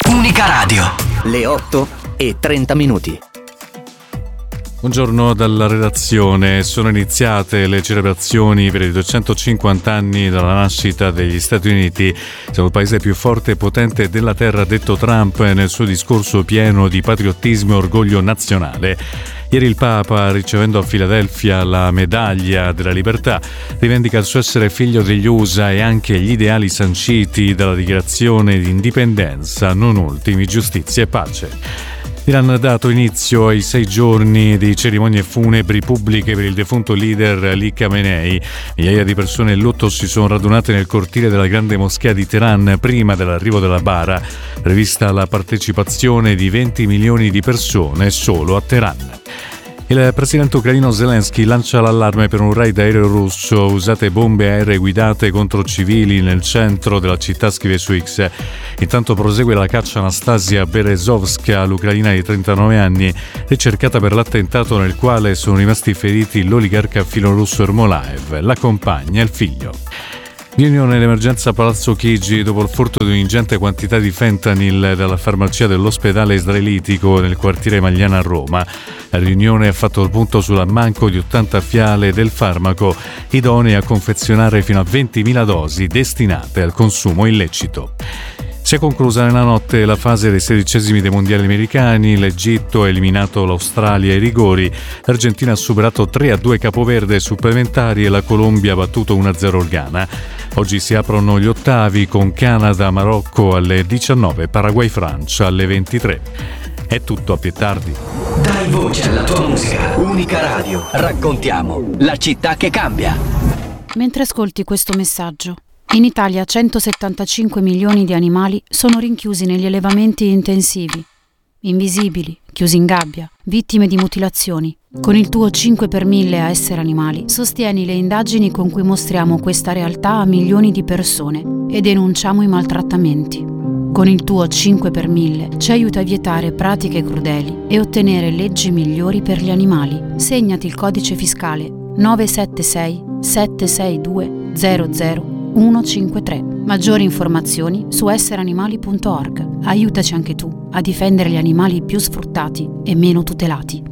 Unica Radio. Le 8:30. Buongiorno dalla redazione. Sono iniziate le celebrazioni per i 250 anni dalla nascita degli Stati Uniti. Siamo il paese più forte e potente della terra, ha detto Trump nel suo discorso pieno di patriottismo e orgoglio nazionale. Ieri il Papa, ricevendo a Filadelfia la medaglia della libertà, rivendica il suo essere figlio degli USA e anche gli ideali sanciti dalla dichiarazione di indipendenza, non ultimi giustizia e pace. L'Iran ha dato inizio ai 6 giorni di cerimonie funebri pubbliche per il defunto leader Ali Khamenei. Migliaia di persone in lutto si sono radunate nel cortile della grande moschea di Teheran prima dell'arrivo della bara, prevista la partecipazione di 20 milioni di persone solo a Teheran. Il presidente ucraino Zelensky lancia l'allarme per un raid aereo russo, usate bombe aeree guidate contro civili nel centro della città, scrive su X. Intanto prosegue la caccia a Anastasia Berezovska, l'ucraina di 39 anni, ricercata per l'attentato nel quale sono rimasti feriti l'oligarca filorusso Ermolaev, la compagna e il figlio. Riunione d'emergenza a Palazzo Chigi dopo il furto di un'ingente quantità di fentanyl dalla farmacia dell'ospedale israelitico nel quartiere Magliana a Roma. La riunione ha fatto il punto sull'ammanco di 80 fiale del farmaco idonee a confezionare fino a 20.000 dosi destinate al consumo illecito. Si è conclusa nella notte la fase dei 16esimi dei mondiali americani, l'Egitto ha eliminato l'Australia ai rigori, l'Argentina ha superato 3-2 Capoverde supplementari e la Colombia ha battuto 1-0 il Ghana. Oggi si aprono gli ottavi con Canada-Marocco alle 19, Paraguay-Francia alle 23. È tutto, a più tardi. Dai voce alla tua musica. Unica Radio. Raccontiamo la città che cambia. Mentre ascolti questo messaggio, in Italia 175 milioni di animali sono rinchiusi negli allevamenti intensivi, invisibili, chiusi in gabbia, vittime di mutilazioni. Con il tuo 5 per 1000 a Essere Animali sostieni le indagini con cui mostriamo questa realtà a milioni di persone e denunciamo i maltrattamenti. Con il tuo 5 per 1000 ci aiuta a vietare pratiche crudeli e ottenere leggi migliori per gli animali. Segnati il codice fiscale 976 762 00 153. Maggiori informazioni su essereanimali.org. Aiutaci anche tu a difendere gli animali più sfruttati e meno tutelati.